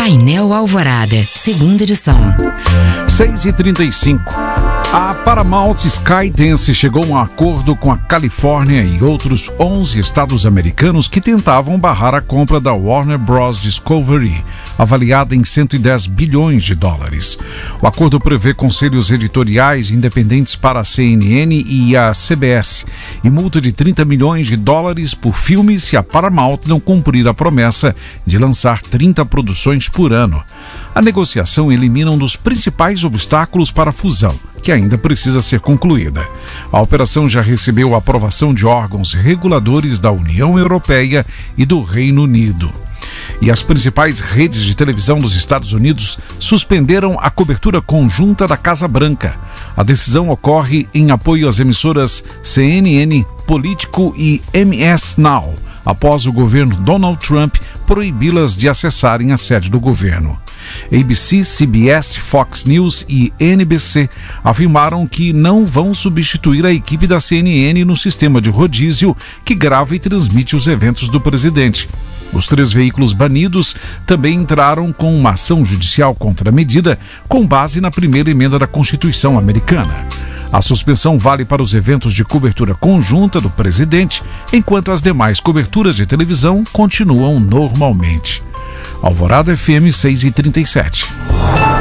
Painel Alvorada, segunda edição. 6h35. A Paramount Skydance chegou a um acordo com a Califórnia e outros 11 estados americanos que tentavam barrar a compra da Warner Bros. Discovery, avaliada em 110 bilhões de dólares. O acordo prevê conselhos editoriais independentes para a CNN e a CBS e multa de 30 milhões de dólares por filme se a Paramount não cumprir a promessa de lançar 30 produções por ano. A negociação elimina um dos principais obstáculos para a fusão, que ainda precisa ser concluída. A operação já recebeu a aprovação de órgãos reguladores da União Europeia e do Reino Unido. E as principais redes de televisão dos Estados Unidos suspenderam a cobertura conjunta da Casa Branca. A decisão ocorre em apoio às emissoras CNN, Político e MS Now, após o governo Donald Trump proibi-las de acessarem a sede do governo. ABC, CBS, Fox News e NBC afirmaram que não vão substituir a equipe da CNN no sistema de rodízio que grava e transmite os eventos do presidente. Os 3 veículos banidos também entraram com uma ação judicial contra a medida, com base na primeira emenda da Constituição americana. A suspensão vale para os eventos de cobertura conjunta do presidente, enquanto as demais coberturas de televisão continuam normalmente. Alvorada FM 6h37.